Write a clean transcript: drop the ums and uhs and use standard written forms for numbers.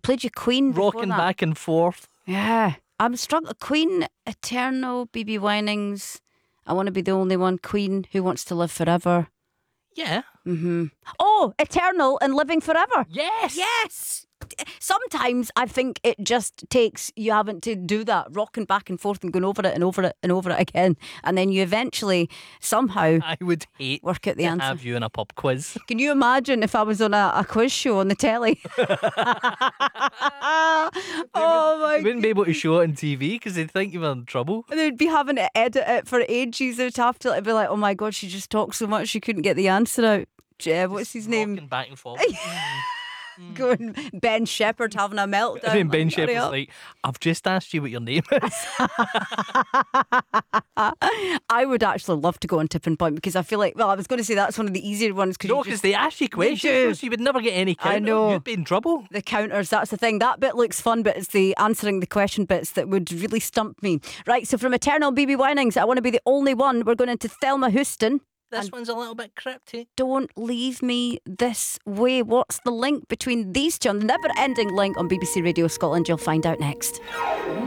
played you Queen before Rocking that. back and forth. Yeah. I'm struggling. Queen, Eternal, BB Winings. I Want to Be the Only One. Queen, Who Wants to Live Forever. Yeah. Oh, Eternal and Living Forever. Yes. Yes. Sometimes I think it just takes you having to do that, rocking back and forth and going over it and over it and over it again. And then you eventually somehow I would hate work out the to answer. have you in a pub quiz. Can you imagine if I was on a quiz show on the telly? Oh my You wouldn't be able to show it on TV because they'd think you were in trouble. They'd be having to edit it for ages. They'd have to be like, oh my God, she just talked so much she couldn't get the answer out. What's his name? Rocking back and forth. Going Ben Shepherd having a meltdown. And then Ben Like, hurry Shepherd's up. like, I've just asked you what your name is. I would actually love to go on Tipping Point because I feel like, well, I was going to say that's one of the easier ones No, because they ask you questions, so you would never get any counter. I know. You'd be in trouble. the counters, that's the thing. That bit looks fun, but it's the answering the question bits that would really stump me. Right, so from Eternal, BB Winings, I Want to Be the Only One, we're going into Thelma Houston. This one's a little bit cryptic. Don't Leave Me This Way. What's the link between these two? On the never ending link on BBC Radio Scotland, you'll find out next.